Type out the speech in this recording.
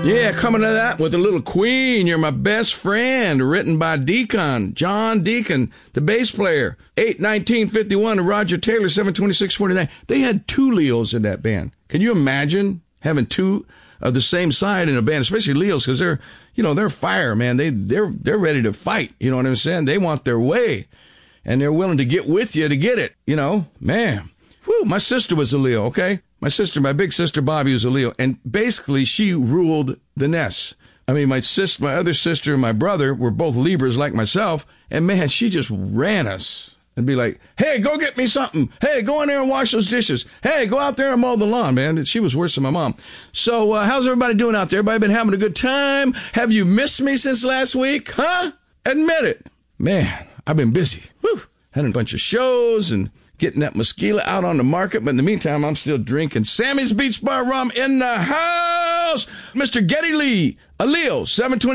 Yeah, coming to that with a little Queen, You're My Best Friend, written by Deacon, John Deacon, the bass player, 8/19/51 to Roger Taylor, 7/26/49. They had two Leos in that band. Can you imagine having two of the same side in a band, especially Leos, because they're fire, man. They're ready to fight. You know what I'm saying? They want their way, and they're willing to get with you to get it. Man. Whew, my sister was a Leo, okay? My big sister Bobby was a Leo, and basically she ruled the nest. I mean, my other sister and my brother were both Libras like myself, and man, she just ran us. And be like, hey, go get me something. Hey, go in there and wash those dishes. Hey, go out there and mow the lawn, man. She was worse than my mom. So how's everybody doing out there? Everybody been having a good time? Have you missed me since last week? Huh? Admit it. Man, I've been busy. Whew. Had a bunch of shows and getting that Mesquila out on the market. But in the meantime, I'm still drinking Sammy's Beach Bar rum in the house. Mr. Geddy Lee, a Leo, 720.